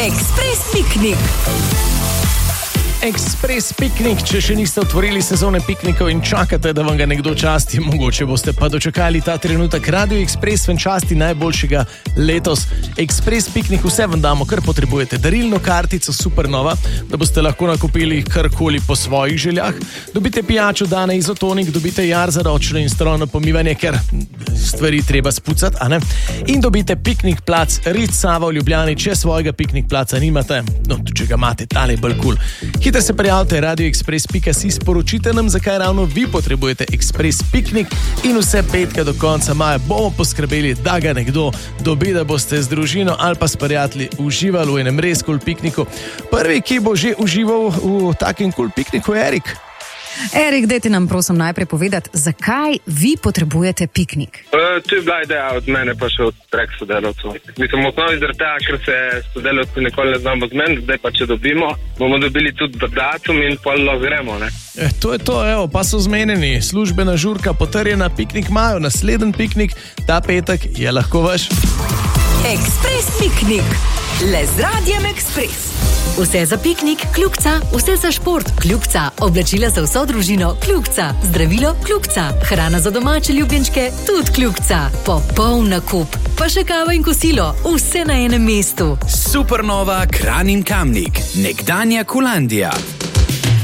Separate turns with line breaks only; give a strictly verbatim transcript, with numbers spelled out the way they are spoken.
Ekspres piknik.
Ekspres piknik, če še niste otvorili sezone piknikov in čakate, da vam ga nekdo časti, mogoče boste pa dočakali ta trenutek. Radio Ekspres vam časti najboljšega letos. Ekspres piknik, vse vam damo, kar potrebujete. Darilno kartico Supernova, da boste lahko nakupili karkoli po svojih željah. Dobite pijačo Dana Izotonik, dobite jar za ročno in strojno pomivanje, ker stvari treba spucati, a ne? In dobite piknik plac Rit Sava v Ljubljani, če svojega piknik placa nimate, no, če ga imate, tale je bolj kul. Hitro se prijavite radioekspres pika si, sporočite nam, zakaj ravno vi potrebujete Ekspres piknik in vse petke do konca maja bomo poskrbeli, da ga nekdo dobi, da boste z družino ali pa s prijatelji uživali v enem res kul pikniku. Prvi, ki bo že užival v takem kul pikniku, je Erik.
Erik, dajte nam prosim najprej povedati, zakaj vi potrebujete piknik?
Uh, to je bila ideja od mene, pa še od prek sodelavcev. Mislim, osnovi zaradi tega, ker se sodelavci nikoli ne znamo zmeniti, zdaj pa če dobimo, bomo dobili tudi datum in pol gremo, ne?
Eh, to je to, evo, pa so zmenjeni. Službena žurka potrjena, piknik imajo, naslednji piknik, ta petek je lahko vaš.
Ekspres piknik. Le z Radiem Ekspres. Vse za piknik, Kljukca, vse za šport, Kljukca, oblačila za vso družino, Kljukca, zdravilo, Kljukca, hrana za domače ljubljenčke, tudi Kljukca, popoln nakup, pa še kava in kosilo, vse na enem mestu.
Supernova, Kranj in Kamnik, nekdanja Kulandija.